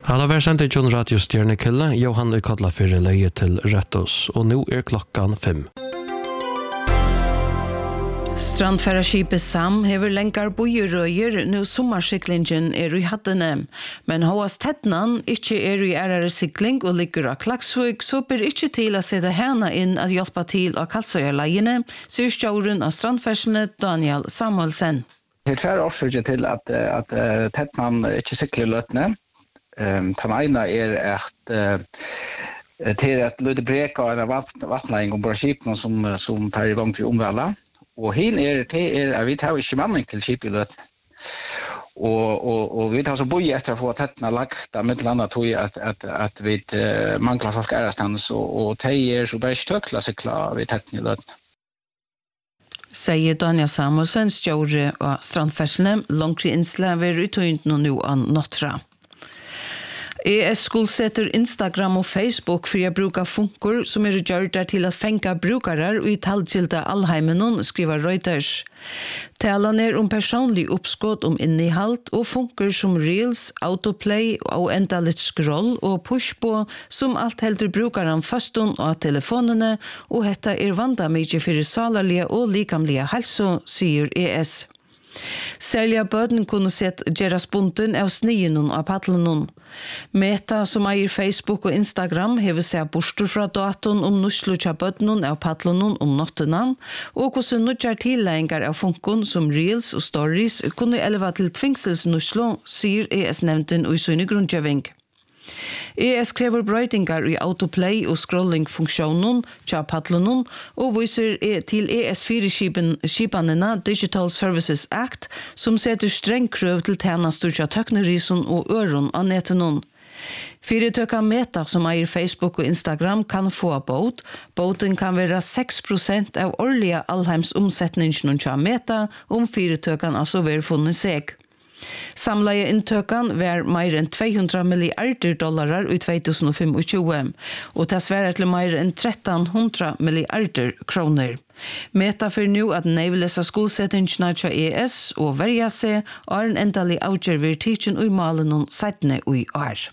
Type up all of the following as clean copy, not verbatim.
Alla versante John Radio Stjernekille, Johan Ukadla fyrir leie til Rettos, og nå klokkan 5. Strandfærarskipet Sam hever lengar bojerøyer nu sommarsiklingen i hattene, men Håas Tettnan ikke i ærare sikling og ligger av Klaksvøk, så ber ikke til å sette henne inn at hjelpe til av Kalsøyerleiene, sier stjåren av strandfærslene Daniel Samuelsen. Det er årsaker til at Tettnan ikke sikler løtene. Den ene at til et løte brek av en vattnæring ombord skipene som tar i gang til omvalget. Og hin at vi tar ikke manning til skip i løten. Og vi tar så boi etter å få tettene lagt, med til annet tog at vi mangler folk ærestans, og de så bare ikke tøkla sikla vi tettene i løten. Sier Daniel Samuelsen, stjåre av strandfærslene, langkri innslaver uttøynt nå an Nottra. Skolsetter Instagram og Facebook for å bruke funker som gjort der til å fenga brukere i tallgilda allheimen, skriver Reuters. Talan personlig oppskott innehalt og funker som Reels, Autoplay og enda litt scroll og push på som alt heldur brukeren faston av telefonene, og dette vanda mykje for salarlige og likamlige helse, sier ES. Særlig bøden kunne sett gjeras bunten av snien av paddelen. Meta som eier Facebook og Instagram hever seg borster fra datoen nuslu tja bøden av paddelen nottena, og hvordan nudjar tillegger av funkon som Reels og Stories kunne eleva til tvingselsnuslu, sier ES-nevnten og i sønne grunngjøving. ES krever brøytingar i autoplay og scrolling-funksjonen tja paddelen og viser til ES4-skipanene Digital Services Act som setter streng krøv til tjenester tja tøknerisen og øron av netenon. Fyrirtøka Meta som eier Facebook og Instagram kan få båt. Båten kan være 6% av årlige allheims omsetningen tja Meta fyrirtøkan altså vil funnet seg. Samleie inntøkan var mer enn $200 milliarder i 2025, og det svarer til mer enn 1300 milliarder kroner. Meta for nå at nevelesa skolsettingene til ES og verja seg er en endelig avgjørver tidsen og i malen og settene og i år.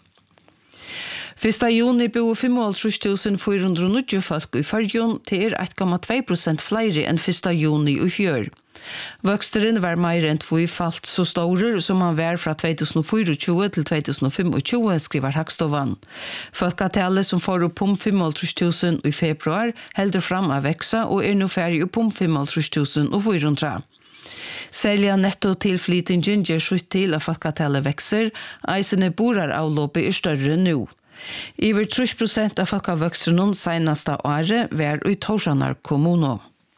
1. juni bor 5.490 folk i Førjun til 1,2% flere enn 1. juni i fjør. Vøksteren var mer enn tvifalt så store som han var fra 2024 til 2025, skriver Hagstovan. Folketallet som får opp 5.000 i februar helder fram av veksa og nå ferdig opp 5.400. Særlig netto tilflytingen gjør slutt til at folketallet vekser, eisene borar avlåpet større nå. Iver 30% av folkevøksteren seneste året var i Torsanar kommune.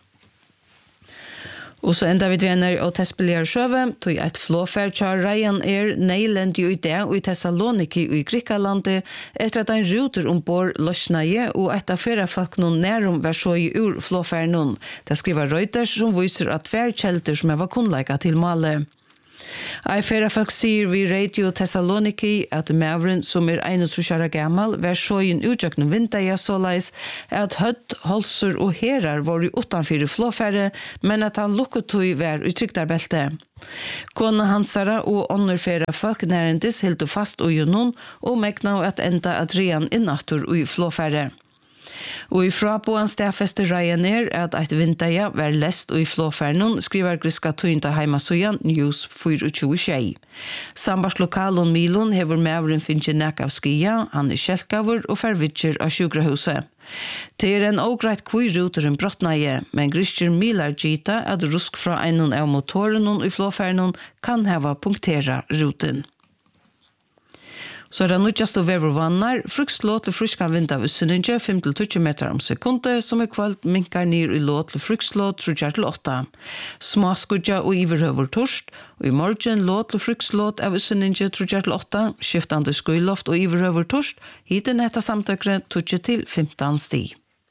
Og så enda vi dvener og testbilligere sjøve, tog et flåfær til Ryanair Neiland i det og i Thessaloniki i Grikalandet etter at en ruter ombord løsneie og et av flere folk noen nærum var så i ur flåfæren. Det skriver Reuters som viser at færkjelter som var kunnleika til Male. Flere folk sier vi Radio Thessaloniki at Mavren som 21 år gammel var sjøen utjøkken vinterja såleis at hødd, holser og herar var utanfor flåfære, men at han lukketøy var i tryggdarbelte. Kona hansara og ånderfære folk nærendis helt fast og gjennom og megna at enda at rian innattur i flåfære. Og i fraboan stedfester Ryanair at et vinterja var lest og i flåfærnen, skriver griska tøynta heimasøyan News 24. Sambandslokalen Milon hever mevren finnes nek av skia, han kjelkavur og fervitsjer av sjukrahuset. Det en ågreit kvøyruteren brottneie, men grisker milar gita at rusk fra einen av motoren i flåfærnen kan heva punktera ruten. Så det nødjast og vevervannar, frukslåt til friska vind av Øsseninje 5-20 meter om sekunde, som kvalt minkar nir i låt til frukslåt 3-8. Smaskudja og iverhøver torst, og i morgen låt til frukslåt av Øsseninje 3-8, skiftande skuiloft og iverhøver torst, hiten etta samtøkre 2-15 sti.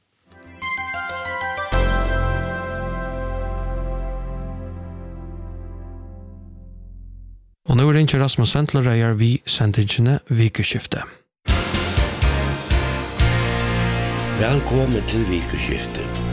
Og nå ringer Rasmus Sentler reier vi sendingene vikeskiftet. Velkommen til vikeskiftet.